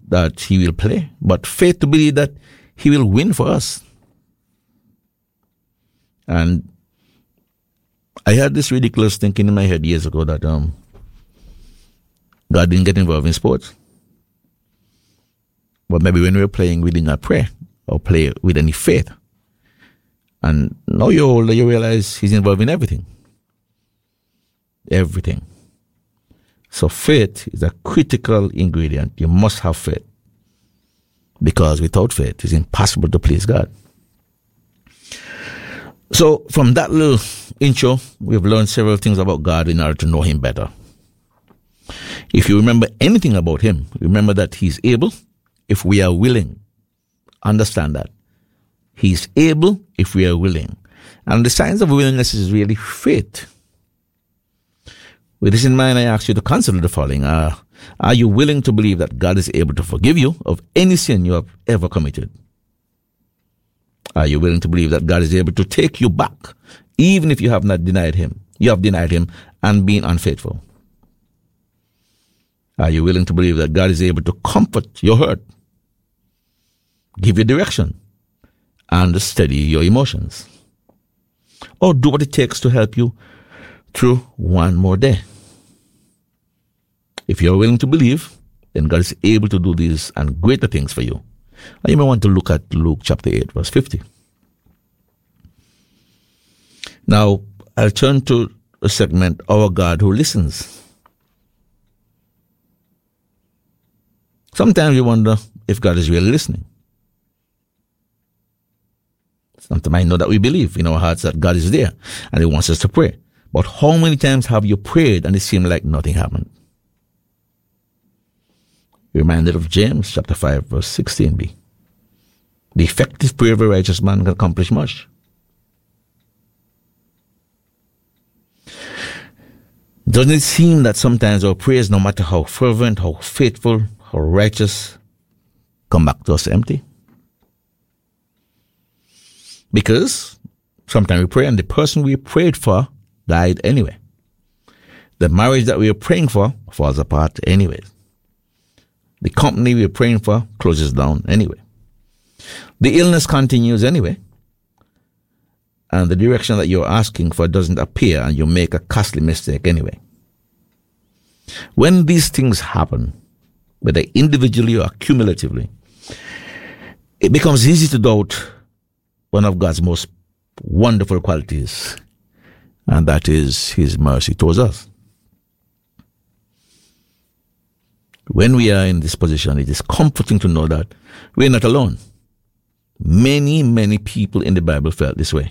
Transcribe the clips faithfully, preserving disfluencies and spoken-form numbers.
that he will play, but faith to believe that he will win for us. And I had this ridiculous thinking in my head years ago that um, God didn't get involved in sports. But maybe when we were playing, we did not pray or play with any faith. And now you're older, you realize he's involved in everything. Everything. So faith is a critical ingredient. You must have faith. Because without faith, it's impossible to please God. So from that little intro, we've learned several things about God in order to know him better. If you remember anything about him, remember that he's able if we are willing. Understand that. He's able if we are willing. And the signs of willingness is really faith. With this in mind, I ask you to consider the following. Uh, are you willing to believe that God is able to forgive you of any sin you have ever committed? Are you willing to believe that God is able to take you back, even if you have not denied him? You have denied him and been unfaithful. Are you willing to believe that God is able to comfort your hurt, give you direction, and steady your emotions? Or do what it takes to help you through one more day? If you're willing to believe, then God is able to do these and greater things for you. And you may want to look at Luke chapter eight, verse fifty. Now, I'll turn to the segment, Our God Who Listens. Sometimes you wonder if God is really listening. Sometimes I know that we believe in our hearts that God is there and he wants us to pray. But how many times have you prayed and it seemed like nothing happened? Reminded of James chapter five, verse sixteen b. The effective prayer of a righteous man can accomplish much. Doesn't it seem that sometimes our prayers, no matter how fervent, how faithful, how righteous, come back to us empty? Because sometimes we pray and the person we prayed for died anyway. The marriage that we were praying for falls apart anyway. The company we were praying for closes down anyway. The illness continues anyway. And the direction that you're asking for doesn't appear and you make a costly mistake anyway. When these things happen, whether individually or cumulatively, it becomes easy to doubt one of God's most wonderful qualities, and that is his mercy towards us. When we are in this position, it is comforting to know that we are not alone. Many, many people in the Bible felt this way.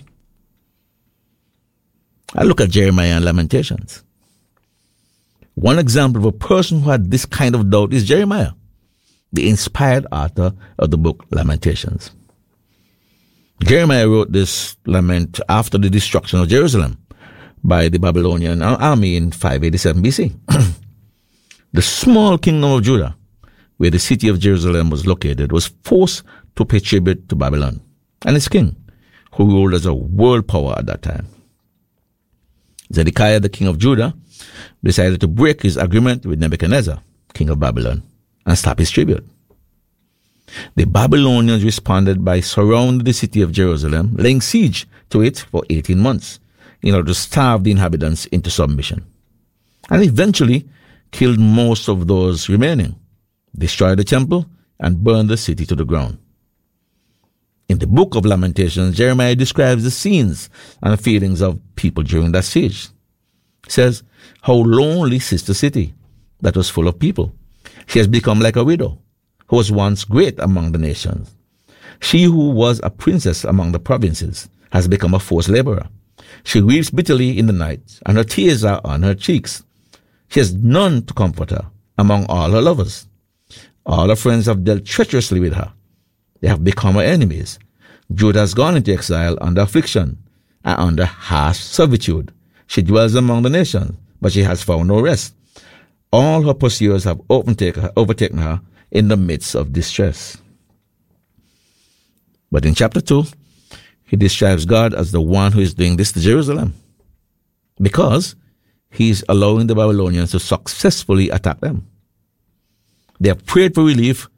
I look at Jeremiah and Lamentations. One example of a person who had this kind of doubt is Jeremiah, the inspired author of the book Lamentations. Jeremiah wrote this lament after the destruction of Jerusalem by the Babylonian army in five eighty-seven B C. The small kingdom of Judah, where the city of Jerusalem was located, was forced to pay tribute to Babylon and its king, who ruled as a world power at that time. Zedekiah, the king of Judah, decided to break his agreement with Nebuchadnezzar, king of Babylon, and stop his tribute. The Babylonians responded by surrounding the city of Jerusalem, laying siege to it for eighteen months in order to starve the inhabitants into submission, and eventually killed most of those remaining, destroyed the temple, and burned the city to the ground. In the book of Lamentations, Jeremiah describes the scenes and feelings of people during that siege. He says, "How lonely sits the city that was full of people. She has become like a widow, who was once great among the nations. She who was a princess among the provinces has become a forced laborer. She weeps bitterly in the night, and her tears are on her cheeks. She has none to comfort her among all her lovers. All her friends have dealt treacherously with her. They have become her enemies. Judah has gone into exile under affliction and under harsh servitude. She dwells among the nations, but she has found no rest. All her pursuers have overtaken her, overtaken her in the midst of distress." But in chapter two, he describes God as the one who is doing this to Jerusalem, because he's allowing the Babylonians to successfully attack them. They have prayed for relief